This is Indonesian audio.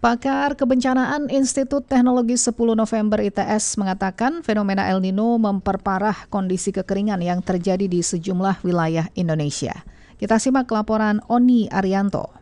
Pakar Kebencanaan Institut Teknologi 10 November ITS mengatakan fenomena El Nino memperparah kondisi kekeringan yang terjadi di sejumlah wilayah Indonesia. Kita simak laporan Oni Arianto.